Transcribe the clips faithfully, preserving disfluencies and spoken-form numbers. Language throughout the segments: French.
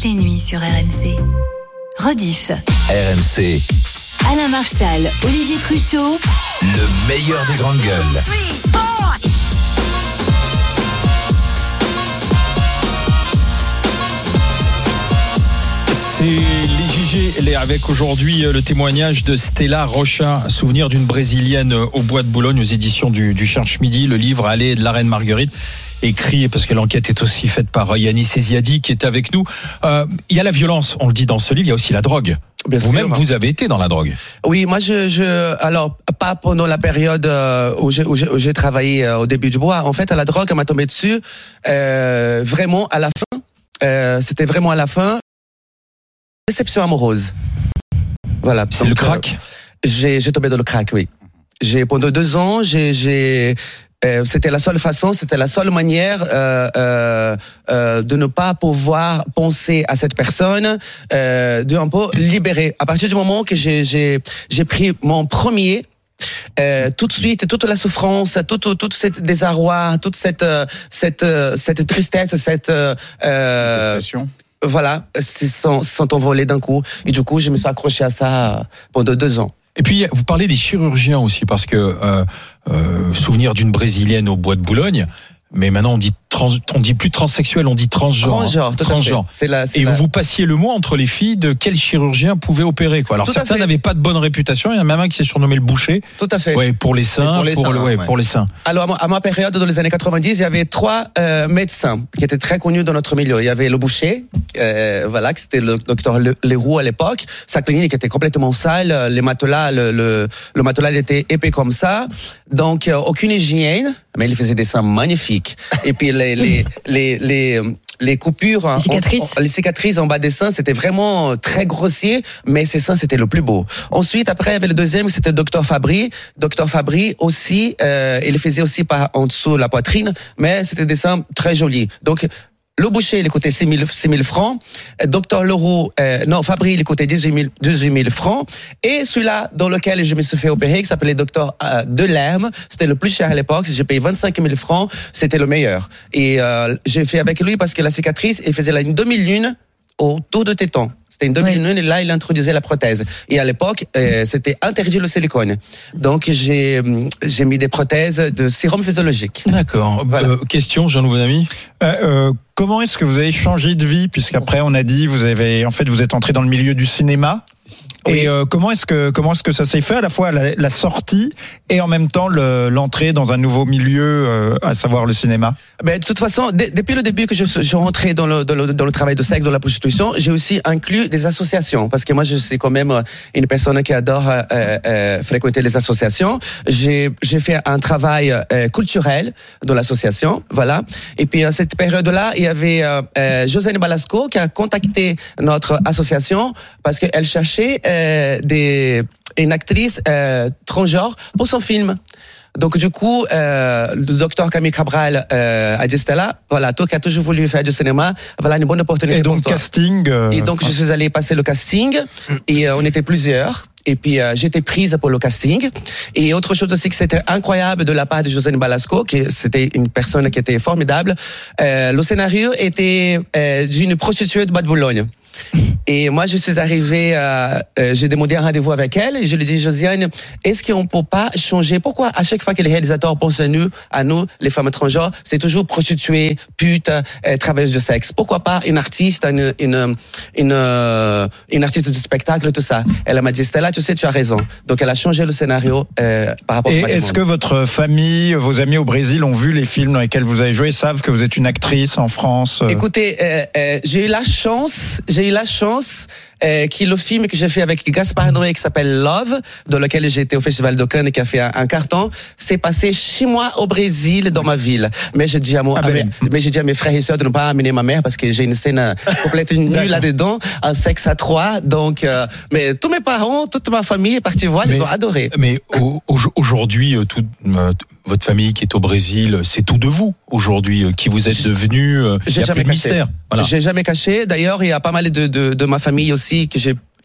toutes les nuits sur R M C. Rediff. R M C. Alain Marchal, Olivier Truchot. Le meilleur des grandes gueules. C'est les G G avec aujourd'hui le témoignage de Stella Rocha, souvenir d'une Brésilienne au Bois de Boulogne aux éditions du, du Cherche Midi, le livre Allée de la Reine Marguerite, écrit parce que l'enquête est aussi faite par Yanis Eziadi qui est avec nous. Euh, il y a la violence, on le dit dans ce livre, il y a aussi la drogue. Bien Vous-même, sûr. Vous avez été dans la drogue. Oui, moi, je, je alors pas pendant la période où j'ai, où j'ai, où j'ai travaillé au début du bois. En fait, à la drogue, elle m'a tombé dessus euh, vraiment à la fin. Euh, c'était vraiment à la fin. Déception amoureuse. Voilà. C'est donc, le crack. Euh, j'ai, j'ai tombé dans le crack, oui. J'ai pendant deux ans, j'ai, j'ai euh, c'était la seule façon, c'était la seule manière euh, euh, euh, de ne pas pouvoir penser à cette personne, euh, de un peu libérer. À partir du moment que j'ai, j'ai, j'ai pris mon premier. Euh, tout de suite, toute la souffrance, tout, tout, tout ce désarroi, toute cette, cette, cette tristesse, cette euh, dépression. Voilà, sont, sont envolés d'un coup. Et du coup, je me suis accroché à ça pendant deux ans. Et puis, vous parlez des chirurgiens aussi, parce que euh, euh, souvenir d'une Brésilienne au Bois de Boulogne, mais maintenant on dit trans, on dit plus transsexuel, on dit transgenre. Transgenre, tout transgenre. À fait. C'est la, c'est et la... vous passiez le mot entre les filles de quel chirurgien pouvait opérer, quoi. Alors tout certains n'avaient pas de bonne réputation. Il y en a même un qui s'est surnommé le boucher. Tout à fait. Ouais, pour les seins, pour les pour, seins, le, ouais, ouais. pour les seins. Alors à ma période dans les années quatre-vingt-dix, il y avait trois euh, médecins qui étaient très connus dans notre milieu. Il y avait le boucher, euh, voilà, c'était le docteur Leroux à l'époque. Sa clinique était complètement sale. Les matelas, le, le, le matelas était épais comme ça. Donc euh, aucune hygiène, mais il faisait des seins magnifiques. Et puis les les les les, les coupures, les cicatrices. En, les cicatrices en bas des seins, c'était vraiment très grossier, mais ses seins c'était le plus beau. Ensuite, après, il y avait le deuxième, c'était docteur Fabry. docteur Fabry aussi, euh, il faisait aussi par en dessous la poitrine, mais c'était des seins très jolis. Donc le boucher, il coûtait six mille francs. Docteur Leroux, euh, non, Fabry, il coûtait dix-huit mille francs. Et celui-là, dans lequel je me suis fait opérer, qui s'appelait Docteur euh, Delerme, c'était le plus cher à l'époque. J'ai payé vingt-cinq mille francs. C'était le meilleur. Et euh, j'ai fait avec lui parce que la cicatrice, il faisait là une demi-lune autour de téton. C'était une demi-lune oui. Et là, il introduisait la prothèse. Et à l'époque, euh, c'était interdit le silicone. Donc, j'ai, j'ai mis des prothèses de sérum physiologique. D'accord. Voilà. Euh, question, Jean nouveau ami. Euh, euh, comment est-ce que vous avez changé de vie, puisqu'après on a dit vous avez en fait vous êtes entré dans le milieu du cinéma. Oui. Et euh, comment est-ce que comment est-ce que ça s'est fait à la fois la, la sortie et en même temps le, l'entrée dans un nouveau milieu, euh, à savoir le cinéma? Ben de toute façon, d- depuis le début que je suis rentré dans le, dans le dans le travail de sexe, dans la prostitution, j'ai aussi inclus des associations parce que moi je suis quand même une personne qui adore euh, euh, fréquenter les associations. J'ai j'ai fait un travail euh, culturel dans l'association, voilà. Et puis à cette période-là, il y avait euh, euh, Josiane Balasco qui a contacté notre association parce qu'elle cherchait Euh, des, une actrice euh, transgenre pour son film. Donc du coup, euh, le docteur Camille Cabral euh, a dit Stella, voilà, toi qui as toujours voulu faire du cinéma, voilà une bonne opportunité et donc, pour toi. Casting. Euh, et donc je suis allé passer le casting et euh, on était plusieurs. Et puis euh, j'étais prise pour le casting. Et autre chose aussi que c'était incroyable de la part de Josiane Balasco, qui c'était une personne qui était formidable. Euh, le scénario était euh, d'une prostituée de Bois de Boulogne. Et moi, je suis arrivé, euh, euh, j'ai demandé un rendez-vous avec elle et je lui ai dit, Josiane, est-ce qu'on peut pas changer? Pourquoi à chaque fois que les réalisateurs pensent à nous, à nous, les femmes transgenres, c'est toujours prostituées, putes, euh, travailleuses de sexe? Pourquoi pas une artiste, une, une, une, euh, une artiste du spectacle, tout ça? Elle m'a dit, Stella, tu sais, tu as raison. Donc, elle a changé le scénario euh, par rapport à. Et est-ce que votre famille, vos amis au Brésil ont vu les films dans lesquels vous avez joué, savent que vous êtes une actrice en France? Écoutez, euh, euh, j'ai eu la chance, j'ai eu la chance euh, qui est le film que j'ai fait avec Gaspard Noé qui s'appelle Love, dans lequel j'ai été au Festival de Cannes et qui a fait un, un carton. C'est passé six mois au Brésil, dans ma ville. Mais j'ai dit à, mon, ah, à, mes, mais j'ai dit à mes frères et sœurs de ne pas amener ma mère parce que j'ai une scène complètement nulle là-dedans, un sexe à trois. Donc, euh, mais tous mes parents, toute ma famille est partie voir, mais, ils ont adoré. Mais au, au, aujourd'hui, tout, euh, votre famille qui est au Brésil, c'est tout de vous aujourd'hui, euh, qui vous êtes devenu. Euh, j'ai jamais caché. Voilà. J'ai jamais caché. D'ailleurs, il y a pas mal de, de, de ma famille aussi que j'ai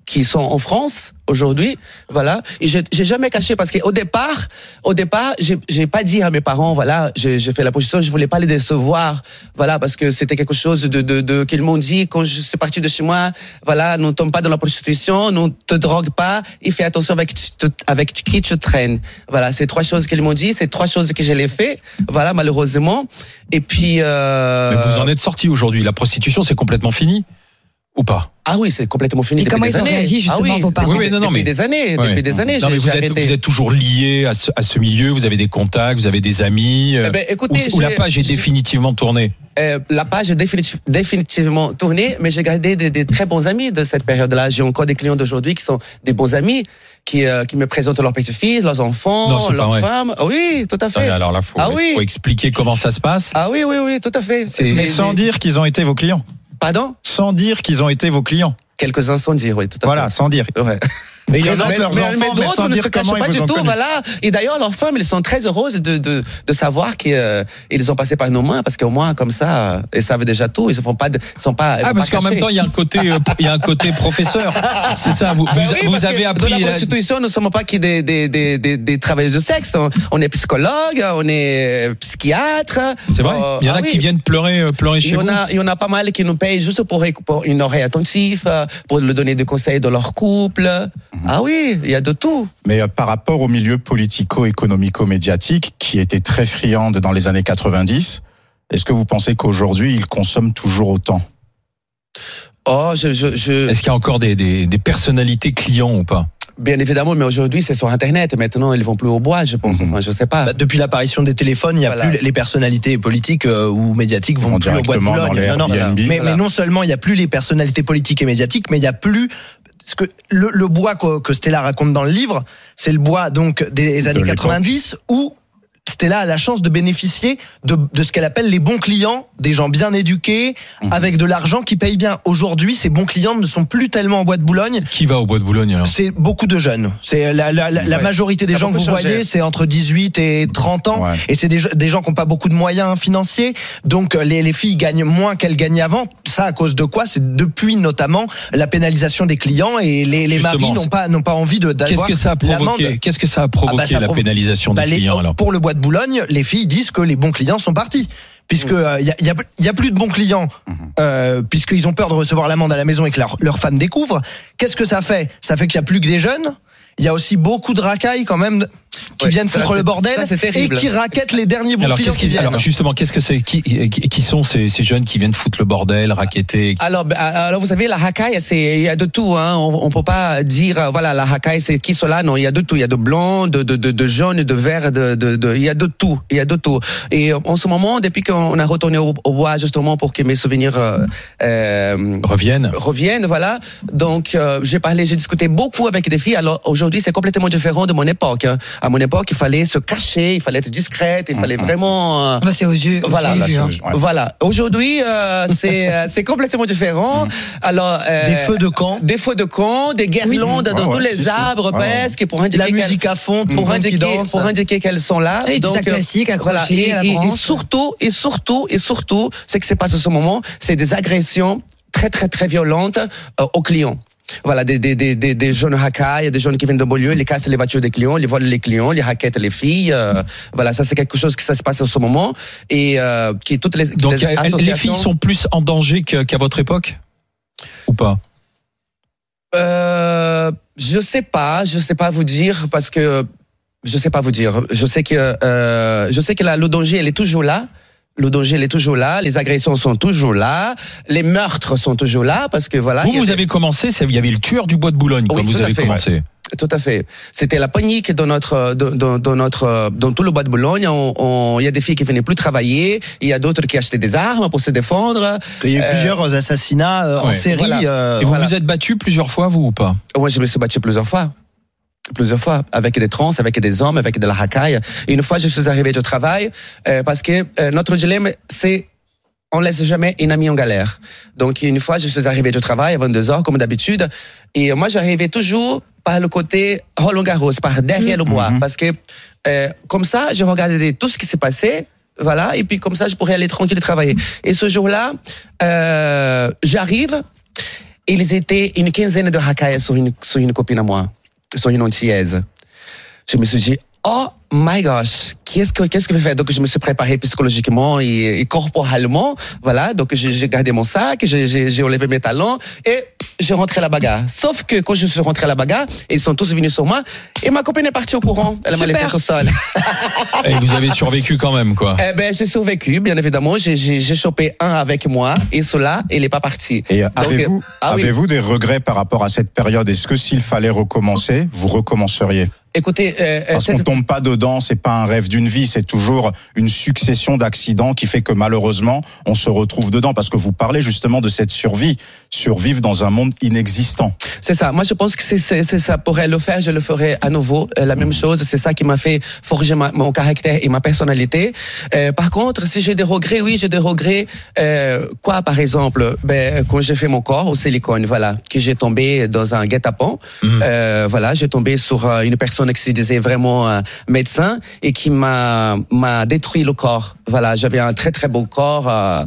qui sont en France aujourd'hui, voilà. Et j'ai, j'ai jamais caché parce qu'au départ, au départ, j'ai, j'ai pas dit à mes parents, voilà, j'ai, j'ai fait la position, je voulais pas les décevoir, voilà, parce que c'était quelque chose de, de, de qu'ils m'ont dit quand je suis parti de chez moi, voilà, ne tombe pas dans la prostitution, ne te drogue pas, et fais attention avec avec qui tu traînes, voilà, c'est trois choses qu'ils m'ont dit, c'est trois choses que je l'ai fait, voilà, malheureusement. Et puis. Euh... Mais vous en êtes sorti aujourd'hui. La prostitution, c'est complètement fini ou pas? Ah oui, c'est complètement fini. Et depuis comment des ils ont années. réagi justement, ah oui, vos parents? Oui, oui, non, non, depuis mais... des années, Ouais. depuis des années. Non, j'ai, mais vous, j'ai êtes, arrêté. vous êtes toujours lié à ce, à ce milieu. Vous avez des contacts, vous avez des amis. Eh ben, écoutez, ou, ou la j'ai- page est j'ai- définitivement tournée. Euh, la page est définitiv- définitivement tournée, mais j'ai gardé des, des très bons amis de cette période-là. J'ai encore des clients d'aujourd'hui qui sont des bons amis, qui, euh, qui me présentent leurs petits-fils, leurs enfants, Non, c'est pas leurs vrai. femmes. Oui, tout à fait. Alors là, faut, Ah oui. faut expliquer comment ça se passe. Ah oui, oui, oui, tout à fait. C'est- Mais J'ai- sans j'ai- dire qu'ils ont été vos clients. Pardon? Sans dire qu'ils ont été vos clients. Quelques-uns sans dire, oui, tout à Voilà, fait. sans dire. Ouais. Mais ils Mais, présentent leurs mais- enfants, mais mais d'autres sans ne dire se cachent comment pas ils du vous ont tout, connu. voilà. Et d'ailleurs, leurs femmes, elles sont très heureuses de, de, de savoir qu'ils euh, ils ont passé par nos mains, parce qu'au moins, comme ça, elles savent déjà tout, ils ne font pas, de- sont pas. elles Ah, vont parce pas qu'en même cacher. temps, il y a un côté, euh, il y a un côté professeur. C'est ça. Vous, vous, Ben oui, vous parce avez que appris. Dans la la- prostitution, nous ne sommes pas que des, des, des, des, des travailleurs de sexe. On, on est psychologue, on est psychiatre. C'est vrai. Euh, Il y en a ah qui oui. viennent pleurer, euh, pleurer Il chez y, en vous. a, il y en a pas mal qui nous payent juste pour, pour une oreille attentive, euh, pour leur donner des conseils de leur couple. Ah oui, il y a de tout. Mais euh, par rapport au milieu politico-économico-médiatique, qui était très friande dans les années quatre-vingt-dix, est-ce que vous pensez qu'aujourd'hui, ils consomment toujours autant? Oh, je, je, je, Est-ce qu'il y a encore des, des, des personnalités clients ou pas? bien évidemment, mais aujourd'hui, c'est sur Internet. Maintenant, ils vont plus au bois, je pense. Mhm. Enfin, je sais pas. Bah, depuis l'apparition des téléphones, il y a Voilà. plus les personnalités politiques euh, ou médiatiques vont Vont plus au bois de directement dans Boulogne. les Non, non, Airbnb. mais, Voilà. mais non seulement il y a plus les personnalités politiques et médiatiques, mais il y a plus ce que le, le bois que, que Stella raconte dans le livre, c'est le bois donc des années l'époque. quatre-vingt-dix où Stella a la chance de bénéficier de, de ce qu'elle appelle les bons clients, des gens bien éduqués, Mhm. avec de l'argent qui payent bien. Aujourd'hui, ces bons clients ne sont plus tellement en bois de Boulogne. Qui va au bois de Boulogne alors? C'est beaucoup de jeunes. C'est la, la, la, la Ouais. majorité des Ça a gens que vous beaucoup changé. voyez, c'est entre dix-huit et trente ans. Ouais. Et c'est des, des gens qui n'ont pas beaucoup de moyens financiers. Donc euh, les, les filles gagnent moins qu'elles gagnaient avant. Ça à cause de quoi? C'est depuis notamment la pénalisation des clients et les, les Justement, maris n'ont c'est- pas, n'ont pas envie de, Qu'est-ce d'avoir que ça a provoqué? l'amende. Qu'est-ce que ça a provoqué Ah bah, ça la provo- pénalisation Bah, des les- clients alors? pour le bois de Boulogne, les filles disent que les bons clients sont partis. Puisque il y, a, y, a, y a plus de bons clients, euh, puisqu'ils ont peur de recevoir l'amende à la maison et que leur, leur femme découvre. Qu'est-ce que ça fait? Ça fait qu'il y a plus que des jeunes. Il y a aussi beaucoup de racailles quand même qui Ouais, viennent ça, foutre c'est- le bordel ça, c'est et terrible. qui raquettent les derniers bons Alors, clients qu'est-ce qui qu'ils- viennent. alors justement, qu'est-ce que c'est qui, qui sont ces, ces jeunes qui viennent foutre le bordel, raqueter? Alors, ben, alors, vous savez, la racaille, c'est, il y a de tout, hein. On, on peut pas dire, euh, voilà, la racaille, c'est qui cela? Non, il y a de tout. Il y a de blanc, de, de, de, de jaune, de vert, de, de, de, il y a de tout. Il y a de tout. Et euh, en ce moment, depuis qu'on a retourné au, au bois, justement, pour que mes souvenirs, euh, euh, Reviennent. reviennent, voilà. Donc, euh, j'ai parlé, j'ai discuté beaucoup avec des filles. Alors, aujourd'hui, c'est complètement différent de mon époque, hein. À mon époque, il fallait se cacher, il fallait être discrète, il fallait vraiment, euh, Là, c'est aux yeux. aux Voilà, yeux là, vus, c'est hein. aux yeux. Ouais. voilà. Aujourd'hui, euh, c'est euh, c'est complètement différent. Alors euh, Des feux de camp, des feux de camp, des guirlandes Ouais, dans ouais, tous les si, si. arbres Ouais, ouais. presque pour indiquer la qu'elles- musique à fond, tout le pour monde qui indiquer danse. pour indiquer qu'elles sont là. Et tout ça euh, classique, voilà. accroché Et, à la et- et branche. surtout et surtout et surtout, ce qui se passe à ce moment, c'est des agressions très très très violentes euh, aux clients. Voilà, des, des, des, des, des jeunes racailles, des jeunes qui viennent de banlieue, ils cassent les voitures des clients, ils volent les clients, ils raquettent les filles. euh, voilà, ça c'est quelque chose qui ça se passe en ce moment et euh, qui toutes les toutes Donc, les elles- les associations- filles sont plus en danger que- qu'à votre époque? Ou pas? Euh, je sais pas, je sais pas vous dire parce que je sais pas vous dire. Je sais que euh, je sais que la, le danger elle est toujours là. Le danger elle est toujours là. Les agressions sont toujours là. Les meurtres sont toujours là parce que voilà. Vous, il y a vous des- avez commencé, c'est- il y avait le tueur du bois de Boulogne Oui, quand vous tout à avez fait, commencé. Tout à fait. C'était la panique dans notre, dans, dans, dans notre, dans tout le bois de Boulogne. On- on- Il y a des filles qui venaient plus travailler. Il y a d'autres qui achetaient des armes pour se défendre. Il y a eu Euh, plusieurs assassinats euh, en ouais. série. Voilà. euh, Et vous voilà. vous êtes battu plusieurs fois, vous ou pas? Moi, je me suis battu plusieurs fois. Plusieurs fois, avec des trans, avec des hommes, avec de la racaille. Et une fois, je suis arrivé du travail, euh, parce que euh, notre dilemme, c'est on laisse jamais une amie en galère. Donc, une fois, je suis arrivé du travail à vingt-deux heures, comme d'habitude. Et moi, j'arrivais toujours par le côté Roland-Garros, par derrière le bois. Mhm. Parce que, euh, comme ça, je regardais tout ce qui s'est passé. Voilà. Et puis, comme ça, je pourrais aller tranquille travailler. Et ce jour-là, euh, j'arrive. ils étaient une quinzaine de racailles sur une, sur une copine à moi, sur une antillaise. Je me suis dit, oh my gosh, qu'est-ce que, qu'est-ce que je vais faire? Donc, je me suis préparé psychologiquement et, et corporellement. Voilà. Donc, j'ai, j'ai gardé mon sac, j'ai, j'ai, j'ai enlevé mes talons et j'ai rentré à la bagarre. Sauf que quand je suis rentré à la bagarre, ils sont tous venus sur moi et ma copine est partie au courant. Elle m'a laissé au sol. Et vous avez survécu quand même, quoi. Eh ben, j'ai survécu, bien évidemment. J'ai, j'ai, j'ai chopé un avec moi et cela, il n'est pas parti. Et Donc, avez-vous, ah oui. avez-vous des regrets par rapport à cette période? Est-ce que s'il fallait recommencer, vous recommenceriez? Écoutez, euh, Parce cette... qu'on tombe pas dedans, c'est pas un rêve d'une vie, c'est toujours une succession d'accidents qui fait que malheureusement, on se retrouve dedans. Parce que vous parlez justement de cette survie, survivre dans un monde inexistant. C'est ça. Moi, je pense que c'est, c'est, c'est ça pourrait le faire, je le ferai à nouveau. Euh, la même chose, c'est ça qui m'a fait forger ma, mon caractère et ma personnalité. Euh, par contre, si j'ai des regrets, oui, j'ai des regrets. Euh, quoi, par exemple, ben, quand j'ai fait mon corps au silicone, voilà, que j'ai tombé dans un guet-apens. Mmh. Euh, voilà, j'ai tombé sur euh, une personne qui se disait vraiment euh, médecin et qui m'a m'a détruit le corps. Voilà, j'avais un très très beau corps. Euh,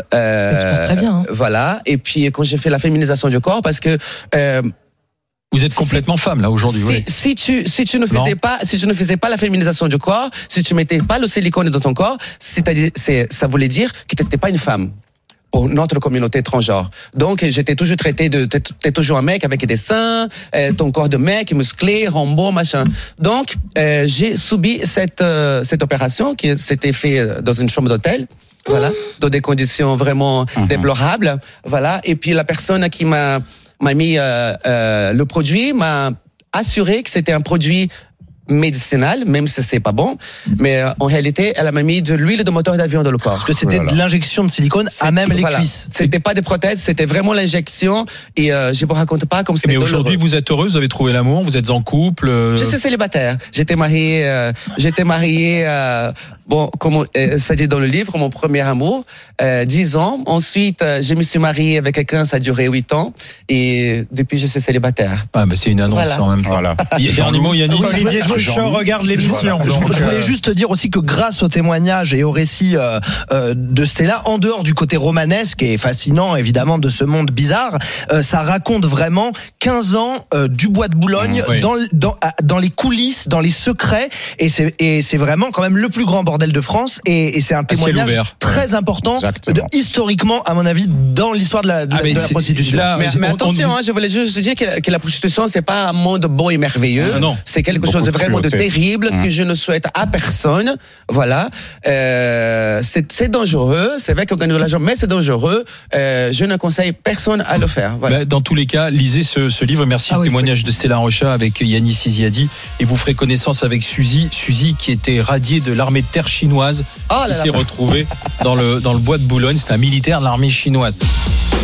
euh, très bien. Hein. Voilà. Et puis quand j'ai fait la féminisation du corps, parce que euh, vous êtes complètement si, femme là aujourd'hui. Si, oui. si tu si tu ne faisais non. pas si tu ne faisais pas la féminisation du corps, si tu mettais pas le silicone dans ton corps, c'est-à-dire c'est ça voulait dire que tu n'étais pas une femme. Pour notre communauté transgenre. Donc, j'étais toujours traité de, t'es, t'es toujours un mec avec des seins, euh, ton corps de mec, musclé, Rambo, machin. Donc, euh, j'ai subi cette, euh, cette opération qui s'était faite dans une chambre d'hôtel. Voilà. Dans des conditions vraiment mm-hmm. déplorables. Voilà. Et puis, la personne qui m'a, m'a mis, euh, euh, le produit m'a assuré que c'était un produit médicinal, même si c'est pas bon, mais euh, en réalité, elle m'a mis de l'huile de moteur d'avion dans le corps. Parce que c'était voilà. de l'injection de silicone c'est, à même les voilà. cuisses. C'était pas des prothèses, c'était vraiment l'injection. Et euh, je vous raconte pas comme c'était. Mais aujourd'hui, douloureux. Vous êtes heureuse, vous avez trouvé l'amour, vous êtes en couple. Euh... Je suis célibataire. J'étais marié, euh, j'étais marié. Euh, bon, comme euh, ça dit dans le livre, mon premier amour, euh, dix ans. Ensuite, euh, je me suis marié avec quelqu'un, ça a duré huit ans. Et depuis, je suis célibataire. Ah, bah c'est une annonce voilà. en même temps. Voilà. Il y a dernier mot, Yannick. Olivier Truchot regarde l'émission. Voilà. Donc, je, je voulais juste dire aussi que grâce au témoignage et au récit euh, euh, de Stella, en dehors du côté romanesque et fascinant évidemment de ce monde bizarre, euh, ça raconte vraiment quinze ans euh, du bois de Boulogne mmh, oui. dans, dans, dans les coulisses, dans les secrets. Et c'est, et c'est vraiment quand même le plus grand bordel de France. Et, et c'est un témoignage très ouais. important, de, historiquement à mon avis, dans l'histoire de la, de, ah, de la prostitution. Là, mais, mais attention, on, on... Hein, je voulais juste dire que, que la prostitution, c'est pas un monde beau et merveilleux. Ah, non. C'est quelque Beaucoup chose de vraiment de terrible mmh. que je ne souhaite à personne. Voilà. Euh, c'est, c'est dangereux. C'est vrai qu'on gagne de l'argent, mais c'est dangereux. Euh, je ne conseille personne à le faire. Voilà. Bah, dans tous les cas, lisez ce, ce livre. Merci ah, le oui, témoignage oui. de Stella Rocha avec Yannis Siziadi. Et vous ferez connaissance avec Suzy. Suzy qui était radiée de l'armée de terre chinoise. Oh qui là s'est là. retrouvée dans le, dans le bois de Boulogne. C'est un militaire de l'armée chinoise.